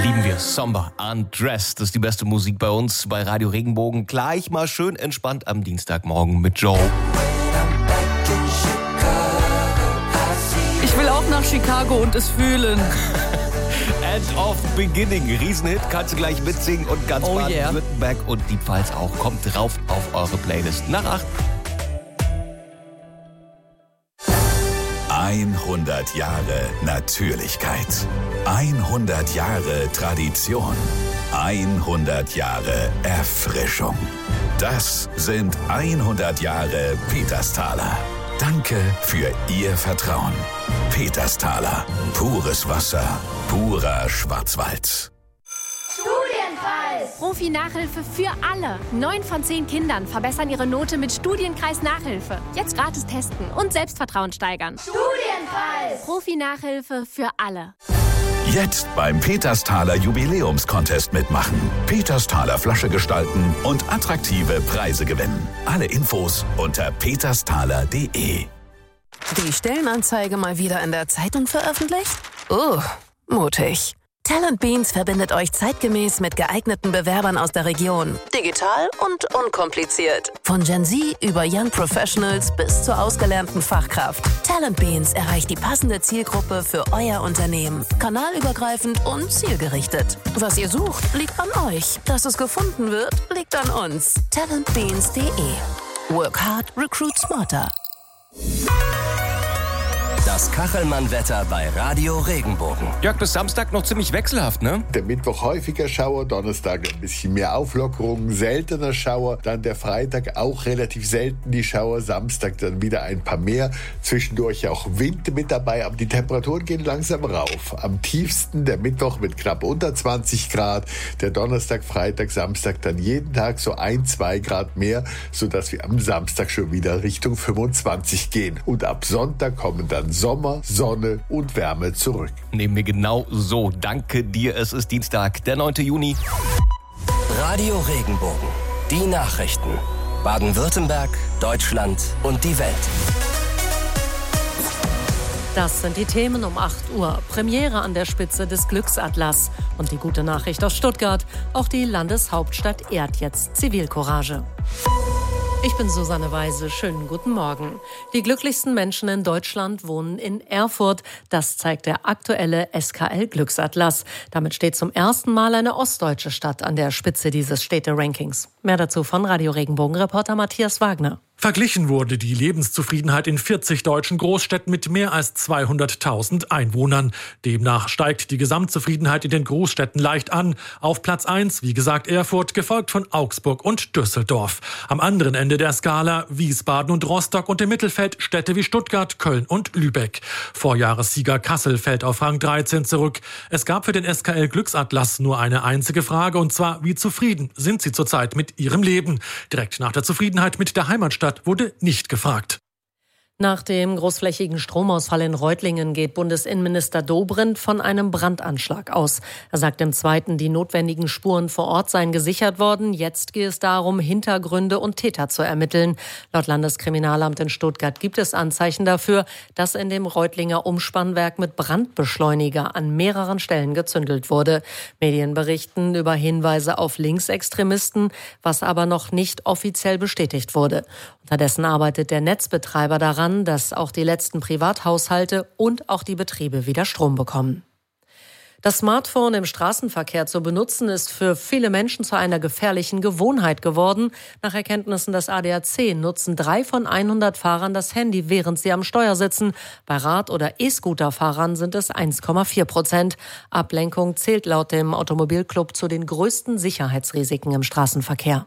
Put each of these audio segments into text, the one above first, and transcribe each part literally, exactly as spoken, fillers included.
Lieben wir. Somber, Undressed. Das ist die beste Musik bei uns bei Radio Regenbogen. Gleich mal schön entspannt am Dienstagmorgen mit Joe. Ich will auch nach Chicago und es fühlen. End of Beginning. Riesenhit, kannst du gleich mitsingen. Und ganz Oh yeah. Baden-Württemberg und die Pfalz auch. Kommt drauf auf eure Playlist. Nach acht. hundert Jahre Natürlichkeit. hundert Jahre Tradition. hundert Jahre Erfrischung. Das sind hundert Jahre Petersthaler. Danke für Ihr Vertrauen. Petersthaler. Pures Wasser. Purer Schwarzwald. Studienkreis! Profi-Nachhilfe für alle. Neun von zehn Kindern verbessern ihre Note mit Studienkreis Nachhilfe. Jetzt gratis testen und Selbstvertrauen steigern. Studienkreis! Profi-Nachhilfe für alle. Jetzt beim Petersthaler Jubiläumscontest mitmachen. Petersthaler Flasche gestalten und attraktive Preise gewinnen. Alle Infos unter petersthaler punkt de. Die Stellenanzeige mal wieder in der Zeitung veröffentlicht? Oh, mutig. Talent Beans verbindet euch zeitgemäß mit geeigneten Bewerbern aus der Region. Digital und unkompliziert. Von Gen Z über Young Professionals bis zur ausgelernten Fachkraft. Talent Beans erreicht die passende Zielgruppe für euer Unternehmen. Kanalübergreifend und zielgerichtet. Was ihr sucht, liegt an euch. Dass es gefunden wird, liegt an uns. talent beans punkt de. Work hard, recruit smarter. Das Kachelmann-Wetter bei Radio Regenbogen. Jörg, bis Samstag noch ziemlich wechselhaft, ne? Der Mittwoch häufiger Schauer, Donnerstag ein bisschen mehr Auflockerung, seltener Schauer. Dann der Freitag auch relativ selten die Schauer, Samstag dann wieder ein paar mehr. Zwischendurch auch Wind mit dabei, aber die Temperaturen gehen langsam rauf. Am tiefsten der Mittwoch mit knapp unter zwanzig Grad, der Donnerstag, Freitag, Samstag dann jeden Tag so ein, zwei Grad mehr, sodass wir am Samstag schon wieder Richtung fünfundzwanzig gehen. Und ab Sonntag kommen dann Sommer, Sonne und Wärme zurück. Nehmen wir genau so. Danke dir. Es ist Dienstag, der neunten Juni. Radio Regenbogen. Die Nachrichten. Baden-Württemberg, Deutschland und die Welt. Das sind die Themen um acht Uhr. Premiere an der Spitze des Glücksatlas. Und die gute Nachricht aus Stuttgart. Auch die Landeshauptstadt ehrt jetzt Zivilcourage. Ich bin Susanne Weise. Schönen guten Morgen. Die glücklichsten Menschen in Deutschland wohnen in Erfurt. Das zeigt der aktuelle S K L-Glücksatlas. Damit steht zum ersten Mal eine ostdeutsche Stadt an der Spitze dieses Städte-Rankings. Mehr dazu von Radio Regenbogen-Reporter Matthias Wagner. Verglichen wurde die Lebenszufriedenheit in vierzig deutschen Großstädten mit mehr als zweihunderttausend Einwohnern. Demnach steigt die Gesamtzufriedenheit in den Großstädten leicht an. Auf Platz eins, wie gesagt, Erfurt, gefolgt von Augsburg und Düsseldorf. Am anderen Ende der Skala Wiesbaden und Rostock und im Mittelfeld Städte wie Stuttgart, Köln und Lübeck. Vorjahressieger Kassel fällt auf Rang dreizehn zurück. Es gab für den S K L-Glücksatlas nur eine einzige Frage, und zwar, wie zufrieden sind Sie zurzeit mit Ihrem Leben? Direkt nach der Zufriedenheit mit der Heimatstadt wurde nicht gefragt. Nach dem großflächigen Stromausfall in Reutlingen geht Bundesinnenminister Dobrindt von einem Brandanschlag aus. Er sagt im Zweiten, die notwendigen Spuren vor Ort seien gesichert worden. Jetzt gehe es darum, Hintergründe und Täter zu ermitteln. Laut Landeskriminalamt in Stuttgart gibt es Anzeichen dafür, dass in dem Reutlinger Umspannwerk mit Brandbeschleuniger an mehreren Stellen gezündelt wurde. Medien berichten über Hinweise auf Linksextremisten, was aber noch nicht offiziell bestätigt wurde. Unterdessen arbeitet der Netzbetreiber daran, dass auch die letzten Privathaushalte und auch die Betriebe wieder Strom bekommen. Das Smartphone im Straßenverkehr zu benutzen, ist für viele Menschen zu einer gefährlichen Gewohnheit geworden. Nach Erkenntnissen des A D A C nutzen drei von hundert Fahrern das Handy, während sie am Steuer sitzen. Bei Rad- oder E-Scooter-Fahrern sind es eins Komma vier Prozent. Ablenkung zählt laut dem Automobilclub zu den größten Sicherheitsrisiken im Straßenverkehr.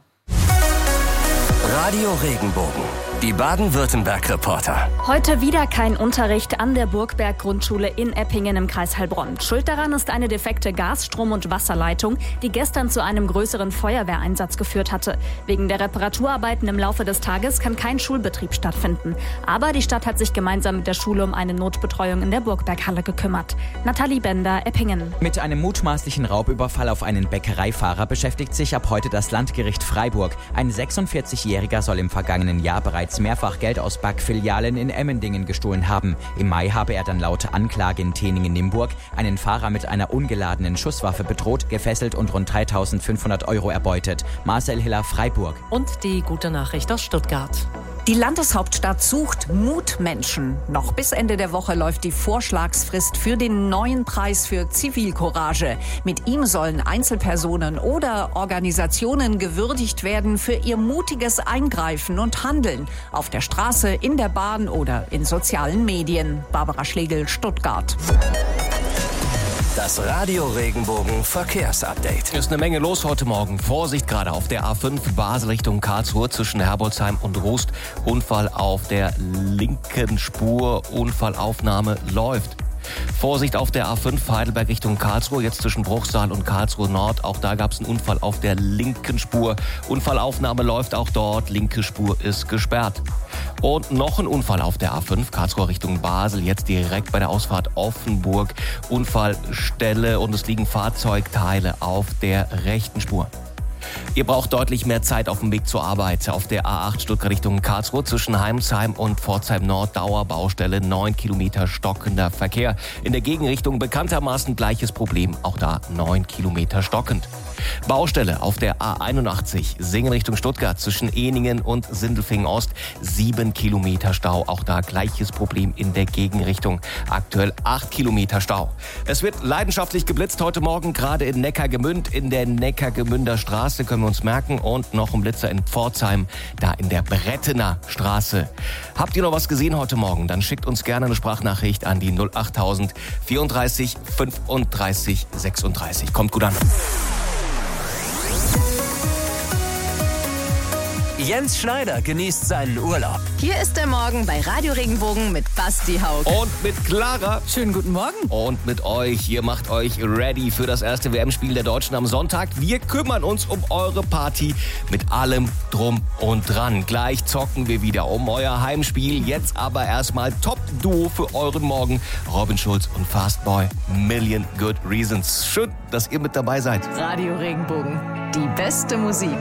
Radio Regenbogen. Die Baden-Württemberg-Reporter. Heute wieder kein Unterricht an der Burgberg-Grundschule in Eppingen im Kreis Heilbronn. Schuld daran ist eine defekte Gas-, Strom- und Wasserleitung, die gestern zu einem größeren Feuerwehreinsatz geführt hatte. Wegen der Reparaturarbeiten im Laufe des Tages kann kein Schulbetrieb stattfinden. Aber die Stadt hat sich gemeinsam mit der Schule um eine Notbetreuung in der Burgberghalle gekümmert. Nathalie Bender, Eppingen. Mit einem mutmaßlichen Raubüberfall auf einen Bäckereifahrer beschäftigt sich ab heute das Landgericht Freiburg. Ein sechsundvierzigjähriger soll im vergangenen Jahr bereits bereits mehrfach Geld aus Backfilialen in Emmendingen gestohlen haben. Im Mai habe er dann laut Anklage in Teningen-Nimburg einen Fahrer mit einer ungeladenen Schusswaffe bedroht, gefesselt und rund dreitausendfünfhundert Euro erbeutet. Marcel Hiller, Freiburg. Und die gute Nachricht aus Stuttgart. Die Landeshauptstadt sucht Mutmenschen. Noch bis Ende der Woche läuft die Vorschlagsfrist für den neuen Preis für Zivilcourage. Mit ihm sollen Einzelpersonen oder Organisationen gewürdigt werden für ihr mutiges Eingreifen und Handeln. Auf der Straße, in der Bahn oder in sozialen Medien. Barbara Schlegel, Stuttgart. Das Radio Regenbogen Verkehrsupdate. Ist eine Menge los heute Morgen. Vorsicht gerade auf der A fünf Basel Richtung Karlsruhe zwischen Herbolzheim und Rust. Unfall auf der linken Spur. Unfallaufnahme läuft. Vorsicht auf der A fünf Heidelberg Richtung Karlsruhe, jetzt zwischen Bruchsal und Karlsruhe Nord. Auch da gab es einen Unfall auf der linken Spur. Unfallaufnahme läuft auch dort. Linke Spur ist gesperrt. Und noch ein Unfall auf der A fünf, Karlsruhe Richtung Basel, jetzt direkt bei der Ausfahrt Offenburg. Unfallstelle und es liegen Fahrzeugteile auf der rechten Spur. Ihr braucht deutlich mehr Zeit auf dem Weg zur Arbeit. Auf der A acht Stuttgart Richtung Karlsruhe zwischen Heimsheim und Pforzheim Nord Dauerbaustelle, neun Kilometer stockender Verkehr. In der Gegenrichtung bekanntermaßen gleiches Problem, auch da neun Kilometer stockend. Baustelle auf der A einundachtzig, Singen Richtung Stuttgart zwischen Ehningen und Sindelfingen Ost, sieben Kilometer Stau, auch da gleiches Problem in der Gegenrichtung. Aktuell acht Kilometer Stau. Es wird leidenschaftlich geblitzt heute Morgen, gerade in Neckargemünd, in der Neckargemünder Straße, können wir uns merken, und noch ein Blitzer in Pforzheim, da in der Brettener Straße. Habt ihr noch was gesehen heute Morgen? Dann schickt uns gerne eine Sprachnachricht an die null achttausend vierunddreißig fünfunddreißig sechsunddreißig. Kommt gut an. Jens Schneider genießt seinen Urlaub. Hier ist der Morgen bei Radio Regenbogen mit Basti Haug. Und mit Clara. Schönen guten Morgen. Und mit euch. Ihr macht euch ready für das erste W M-Spiel der Deutschen am Sonntag. Wir kümmern uns um eure Party mit allem drum und dran. Gleich zocken wir wieder um euer Heimspiel. Jetzt aber erstmal Top-Duo für euren Morgen. Robin Schulz und Fastboy. Million Good Reasons. Schön, dass ihr mit dabei seid. Radio Regenbogen. Die beste Musik